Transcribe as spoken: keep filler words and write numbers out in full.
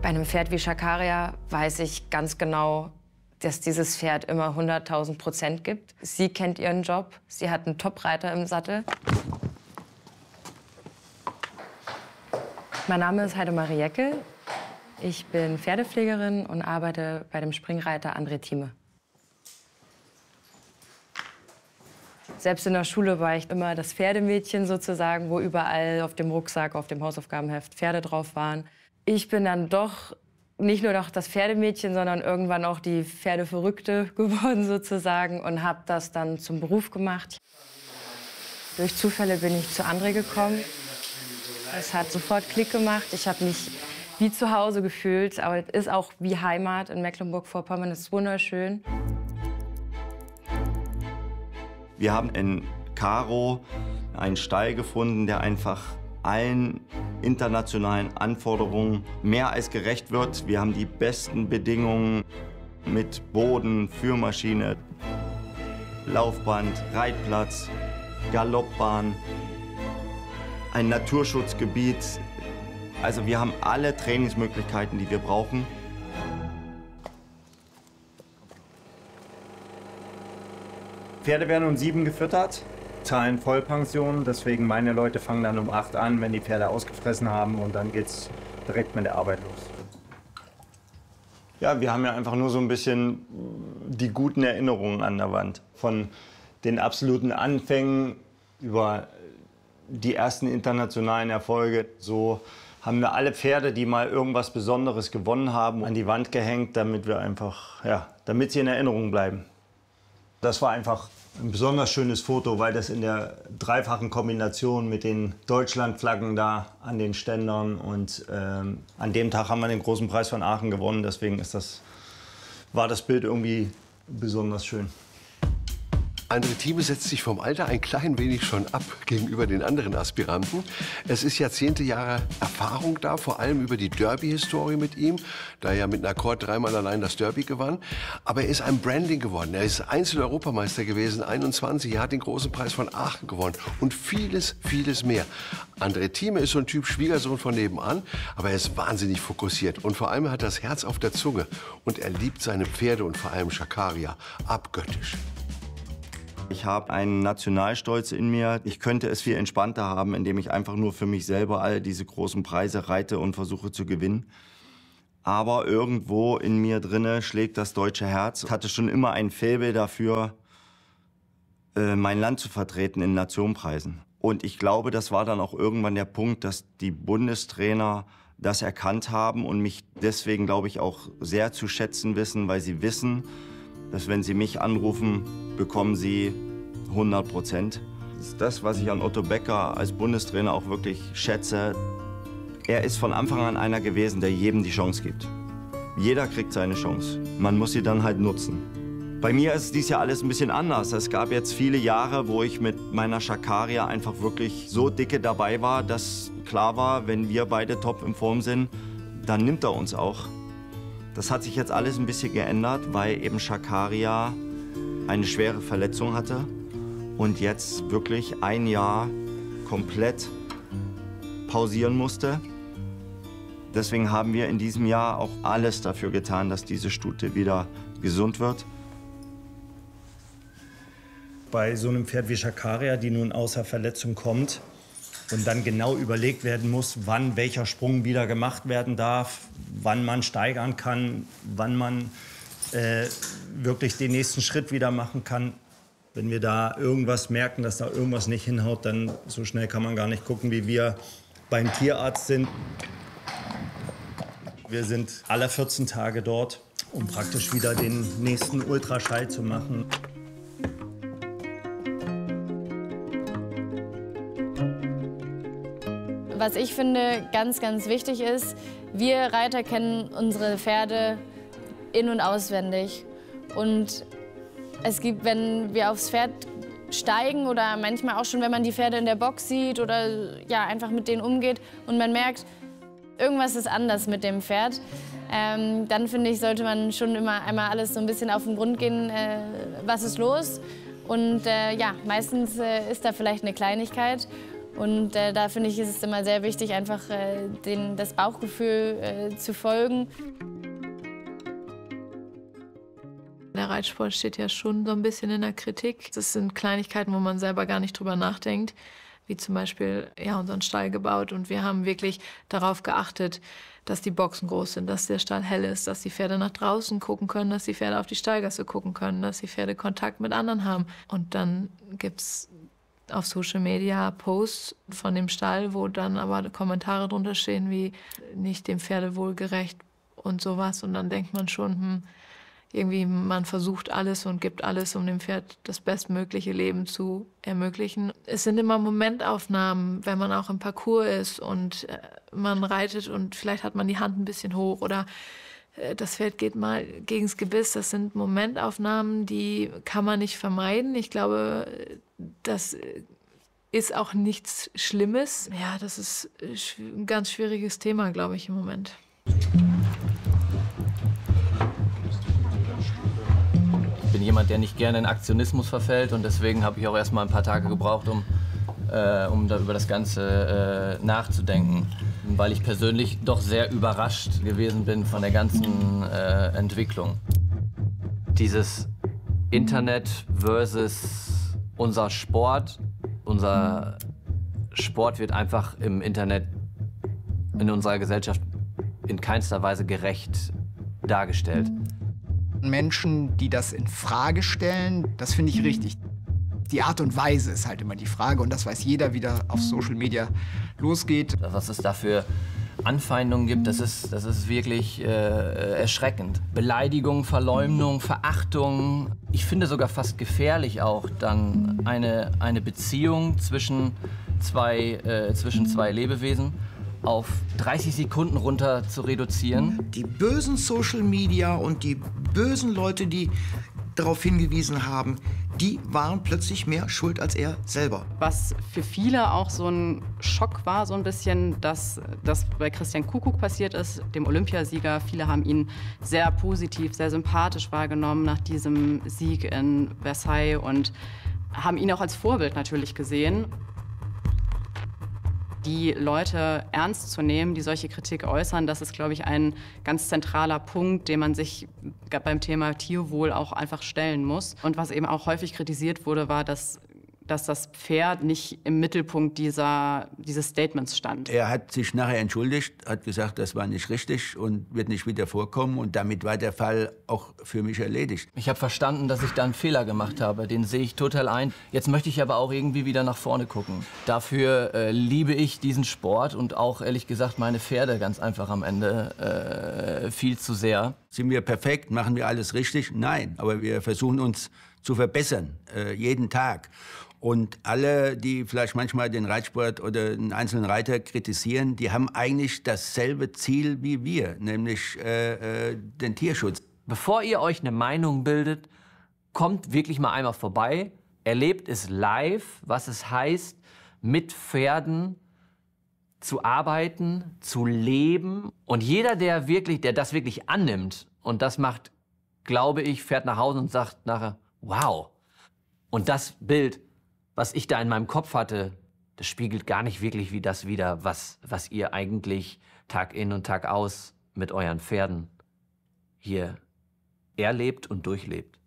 Bei einem Pferd wie Schakaria weiß ich ganz genau, dass dieses Pferd immer hunderttausend Prozent gibt. Sie kennt ihren Job, sie hat einen Top-Reiter im Sattel. Mein Name ist Heidemarie Jeckel. Ich bin Pferdepflegerin und arbeite bei dem Springreiter André Thieme. Selbst in der Schule war ich immer das Pferdemädchen sozusagen, wo überall auf dem Rucksack, auf dem Hausaufgabenheft Pferde drauf waren. Ich bin dann doch nicht nur noch das Pferdemädchen, sondern irgendwann auch die Pferdeverrückte geworden sozusagen und habe das dann zum Beruf gemacht. Durch Zufälle bin ich zu André gekommen. Es hat sofort Klick gemacht. Ich habe mich wie zu Hause gefühlt, aber es ist auch wie Heimat in Mecklenburg-Vorpommern. Es ist wunderschön. Wir haben in Karo einen Stall gefunden, der einfach allen internationalen Anforderungen mehr als gerecht wird. Wir haben die besten Bedingungen mit Boden, Führmaschine, Laufband, Reitplatz, Galoppbahn, ein Naturschutzgebiet. Also wir haben alle Trainingsmöglichkeiten, die wir brauchen. Pferde werden um sieben gefüttert, zahlen Vollpension. Deswegen meine Leute fangen dann um acht an, wenn die Pferde ausgefressen haben. Und dann geht's direkt mit der Arbeit los. Ja, wir haben ja einfach nur so ein bisschen die guten Erinnerungen an der Wand. Von den absoluten Anfängen über die ersten internationalen Erfolge. So haben wir alle Pferde, die mal irgendwas Besonderes gewonnen haben, an die Wand gehängt, damit wir einfach, ja, damit sie in Erinnerung bleiben. Das war einfach ein besonders schönes Foto, weil das in der dreifachen Kombination mit den Deutschlandflaggen da an den Ständern und ähm, an dem Tag haben wir den großen Preis von Aachen gewonnen. Deswegen ist das, war das Bild irgendwie besonders schön. André Thieme setzt sich vom Alter ein klein wenig schon ab gegenüber den anderen Aspiranten. Es ist Jahrzehnte Jahre Erfahrung da, vor allem über die Derby-Historie mit ihm, da er ja mit Akkord dreimal allein das Derby gewann. Aber er ist ein Branding geworden. Er ist Einzel-Europameister gewesen, einundzwanzig. Er hat den großen Preis von Aachen gewonnen und vieles, vieles mehr. André Thieme ist so ein Typ Schwiegersohn von nebenan, aber er ist wahnsinnig fokussiert. Und vor allem er hat das Herz auf der Zunge. Und er liebt seine Pferde und vor allem Schakaria abgöttisch. Ich habe einen Nationalstolz in mir. Ich könnte es viel entspannter haben, indem ich einfach nur für mich selber all diese großen Preise reite und versuche zu gewinnen. Aber irgendwo in mir drinne schlägt das deutsche Herz. Ich hatte schon immer ein Faible dafür, mein Land zu vertreten in Nationenpreisen. Und ich glaube, das war dann auch irgendwann der Punkt, dass die Bundestrainer das erkannt haben und mich deswegen, glaube ich, auch sehr zu schätzen wissen, weil sie wissen, dass wenn sie mich anrufen, bekommen sie hundert Prozent. Das ist das, was ich an Otto Becker als Bundestrainer auch wirklich schätze. Er ist von Anfang an einer gewesen, der jedem die Chance gibt. Jeder kriegt seine Chance. Man muss sie dann halt nutzen. Bei mir ist dies ja alles ein bisschen anders. Es gab jetzt viele Jahre, wo ich mit meiner Schakaria einfach wirklich so dicke dabei war, dass klar war, wenn wir beide top in Form sind, dann nimmt er uns auch. Das hat sich jetzt alles ein bisschen geändert, weil eben Schakaria eine schwere Verletzung hatte und jetzt wirklich ein Jahr komplett pausieren musste. Deswegen haben wir in diesem Jahr auch alles dafür getan, dass diese Stute wieder gesund wird. Bei so einem Pferd wie Schakaria, die nun außer Verletzung kommt, und dann genau überlegt werden muss, wann welcher Sprung wieder gemacht werden darf, wann man steigern kann, wann man äh, wirklich den nächsten Schritt wieder machen kann. Wenn wir da irgendwas merken, dass da irgendwas nicht hinhaut, dann so schnell kann man gar nicht gucken, wie wir beim Tierarzt sind. Wir sind alle vierzehn Tage dort, um praktisch wieder den nächsten Ultraschall zu machen. Was ich finde ganz, ganz wichtig ist, wir Reiter kennen unsere Pferde in- und auswendig. Und es gibt, wenn wir aufs Pferd steigen oder manchmal auch schon, wenn man die Pferde in der Box sieht oder ja, einfach mit denen umgeht und man merkt, irgendwas ist anders mit dem Pferd, ähm, dann finde ich, sollte man schon immer einmal alles so ein bisschen auf den Grund gehen, äh, was ist los. Und äh, ja, meistens äh, ist da vielleicht eine Kleinigkeit. Und äh, da finde ich, ist es immer sehr wichtig, einfach äh, den, das Bauchgefühl äh, zu folgen. Der Reitsport steht ja schon so ein bisschen in der Kritik. Das sind Kleinigkeiten, wo man selber gar nicht drüber nachdenkt. Wie zum Beispiel ja, unseren Stall gebaut. Und wir haben wirklich darauf geachtet, dass die Boxen groß sind, dass der Stall hell ist, dass die Pferde nach draußen gucken können, dass die Pferde auf die Stallgasse gucken können, dass die Pferde Kontakt mit anderen haben. Und dann gibt es auf Social Media Posts von dem Stall, wo dann aber Kommentare drunter stehen wie nicht dem Pferdewohl gerecht und sowas. Und dann denkt man schon, hm, irgendwie man versucht alles und gibt alles, um dem Pferd das bestmögliche Leben zu ermöglichen. Es sind immer Momentaufnahmen, wenn man auch im Parcours ist und man reitet und vielleicht hat man die Hand ein bisschen hoch oder das Pferd geht mal gegens Gebiss. Das sind Momentaufnahmen, die kann man nicht vermeiden. Ich glaube, das ist auch nichts Schlimmes. Ja, das ist ein ganz schwieriges Thema, glaube ich, im Moment. Ich bin jemand, der nicht gerne in Aktionismus verfällt und deswegen habe ich auch erst mal ein paar Tage gebraucht, um, äh, um da über das Ganze äh, nachzudenken. Weil ich persönlich doch sehr überrascht gewesen bin von der ganzen äh, Entwicklung. Dieses Internet versus unser Sport. Unser Sport wird einfach im Internet in unserer Gesellschaft in keinster Weise gerecht dargestellt. Menschen, die das in Frage stellen, das finde ich richtig. Die Art und Weise ist halt immer die Frage und das weiß jeder, wie da auf Social Media losgeht. Was es da für Anfeindungen gibt, das ist, das ist wirklich äh, erschreckend. Beleidigung, Verleumdung, Verachtung. Ich finde sogar fast gefährlich auch dann eine, eine Beziehung zwischen zwei, äh, zwischen zwei Lebewesen auf dreißig Sekunden runter zu reduzieren. Die bösen Social Media und die bösen Leute, die darauf hingewiesen haben, die waren plötzlich mehr schuld als er selber. Was für viele auch so ein Schock war, so ein bisschen, dass das bei Christian Kuckuck passiert ist, dem Olympiasieger. Viele haben ihn sehr positiv, sehr sympathisch wahrgenommen nach diesem Sieg in Versailles und haben ihn auch als Vorbild natürlich gesehen. Die Leute ernst zu nehmen, die solche Kritik äußern, das ist, glaube ich, ein ganz zentraler Punkt, den man sich beim Thema Tierwohl auch einfach stellen muss. Und was eben auch häufig kritisiert wurde, war, dass, dass das Pferd nicht im Mittelpunkt dieser, dieses Statements stand. Er hat sich nachher entschuldigt, hat gesagt, das war nicht richtig und wird nicht wieder vorkommen. Und damit war der Fall auch für mich erledigt. Ich habe verstanden, dass ich da einen Fehler gemacht habe. Den sehe ich total ein. Jetzt möchte ich aber auch irgendwie wieder nach vorne gucken. Dafür äh, liebe ich diesen Sport und auch, ehrlich gesagt, meine Pferde ganz einfach am Ende äh, viel zu sehr. Sind wir perfekt? Machen wir alles richtig? Nein, aber wir versuchen uns zu verbessern, äh, jeden Tag. Und alle, die vielleicht manchmal den Reitsport oder einen einzelnen Reiter kritisieren, die haben eigentlich dasselbe Ziel wie wir, nämlich äh, äh, den Tierschutz. Bevor ihr euch eine Meinung bildet, kommt wirklich mal einmal vorbei, erlebt es live, was es heißt, mit Pferden zu arbeiten, zu leben. Und jeder, der, wirklich, der das wirklich annimmt und das macht, glaube ich, fährt nach Hause und sagt nachher, wow. Und das Bild, was ich da in meinem Kopf hatte, das spiegelt gar nicht wirklich wie das wider, was, was ihr eigentlich Tag in und Tag aus mit euren Pferden hier erlebt und durchlebt.